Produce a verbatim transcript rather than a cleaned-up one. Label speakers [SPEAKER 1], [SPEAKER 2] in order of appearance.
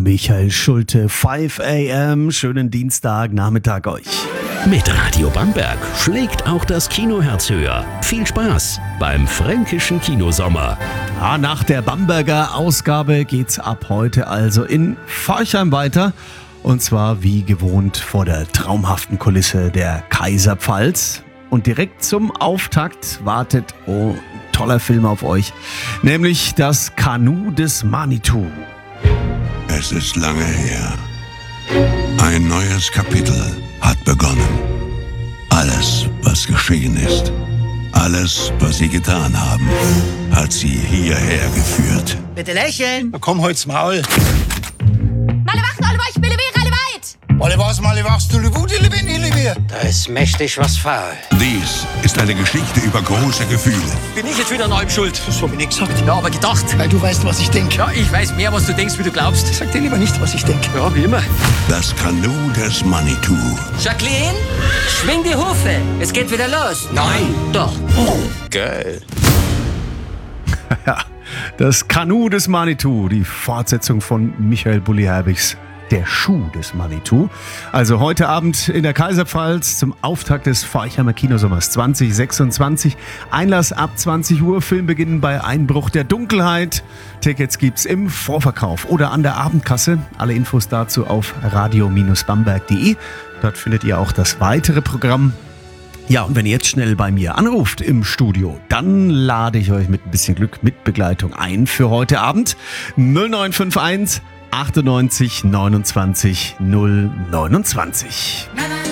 [SPEAKER 1] Michael Schulte, fünf a m Schönen Dienstagnachmittag euch.
[SPEAKER 2] Mit Radio Bamberg schlägt auch das Kinoherz höher. Viel Spaß beim Fränkischen Kinosommer.
[SPEAKER 1] Ja, nach der Bamberger Ausgabe geht's ab heute also in Forchheim weiter. Und zwar wie gewohnt vor der traumhaften Kulisse der Kaiserpfalz. Und direkt zum Auftakt wartet, oh, toller Film auf euch, nämlich das Kanu des Manitou.
[SPEAKER 3] Es ist lange her. Ein neues Kapitel hat begonnen. Alles, was geschehen ist, alles, was sie getan haben, hat sie hierher geführt.
[SPEAKER 4] Bitte lächeln.
[SPEAKER 5] Na komm, halt's Maul.
[SPEAKER 6] Alle wachten, alle weich, Bille wäre, alle weit.
[SPEAKER 5] Alle was, alle wachst du, Lewu, die Lewin, die Lewier.
[SPEAKER 4] Da ist mächtig was faul.
[SPEAKER 3] Dies ist eine Geschichte über große Gefühle.
[SPEAKER 4] Bin ich jetzt wieder neu schuld?
[SPEAKER 5] Das hab ich nicht gesagt.
[SPEAKER 4] Ja, aber gedacht.
[SPEAKER 5] Weil du weißt, was ich denke.
[SPEAKER 4] Ja, ich weiß mehr, was du denkst, wie du glaubst.
[SPEAKER 5] Sag dir lieber nicht, was ich denke.
[SPEAKER 4] Ja, wie immer.
[SPEAKER 3] Das Kanu des Manitou.
[SPEAKER 7] Jacqueline, schwing die Hufe. Es geht wieder los.
[SPEAKER 4] Nein.
[SPEAKER 7] Doch.
[SPEAKER 4] Geil.
[SPEAKER 1] Ja, das Kanu des Manitou, die Fortsetzung von Michael Bulli-Herbigs Der Schuh des Manitou. Also heute Abend in der Kaiserpfalz zum Auftakt des Forchheimer Kinosommers zwanzig sechsundzwanzig. Einlass ab zwanzig Uhr, Filmbeginn bei Einbruch der Dunkelheit. Tickets gibt's im Vorverkauf oder an der Abendkasse. Alle Infos dazu auf radio Bindestrich bamberg punkt de. Dort findet ihr auch das weitere Programm. Ja, und wenn ihr jetzt schnell bei mir anruft im Studio, dann lade ich euch mit ein bisschen Glück mit Begleitung ein für heute Abend. null neun fünf eins achtundneunzig neunundzwanzig null neunundzwanzig.
[SPEAKER 6] Na, na.